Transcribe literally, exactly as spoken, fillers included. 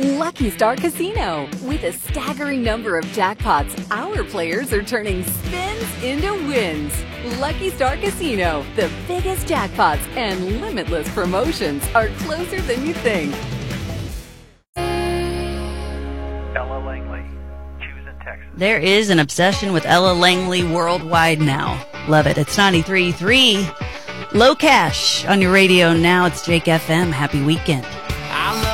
Lucky Star Casino. With a staggering number of jackpots, our players are turning spins into wins. Lucky Star Casino, the biggest jackpots and limitless promotions are closer than you think. Ella Langley, choosing Texas. There is an obsession with Ella Langley worldwide now. Love it. It's ninety-three point three. Low Cash on your radio now. It's Jake F M. Happy weekend.